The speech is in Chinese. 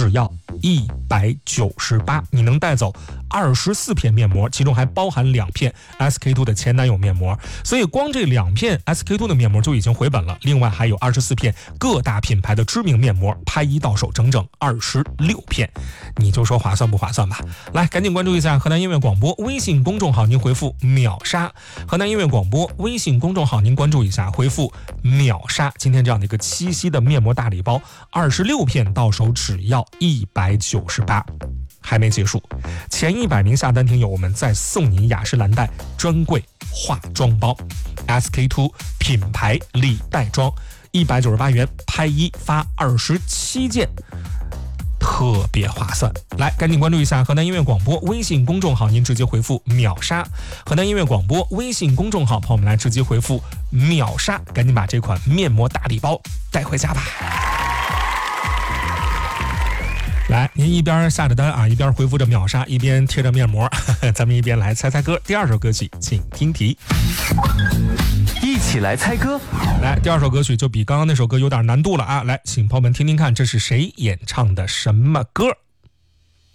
只要198，你能带走24片面膜，其中还包含2片 SK-II 的前男友面膜，所以光这2片 SK-II 的面膜就已经回本了。另外还有24片各大品牌的知名面膜，拍一到手整整26片，你就说划算不划算吧？来，赶紧关注一下河南音乐广播微信公众号，您回复秒杀，河南音乐广播微信公众号您关注一下，回复秒杀，今天这样的一个7夕的面膜大礼包，26片到手只要198。还没结束，前100名下单听友，我们再送您雅诗兰黛专柜化妆包 SK-II 品牌礼袋装，198元拍1发27件，特别划算。来，赶紧关注一下河南音乐广播微信公众号，您直接回复秒杀，河南音乐广播微信公众号，朋友们来直接回复秒杀，赶紧把这款面膜大礼包带回家吧。来，您一边下着单啊，一边回复着秒杀，一边贴着面膜，咱们一边来猜猜歌。第2首歌曲，请听题。 一起来猜歌。 来，第2首歌曲就比刚刚那首歌有点难度了啊！来，请朋友们听听看，这是谁演唱的什么歌？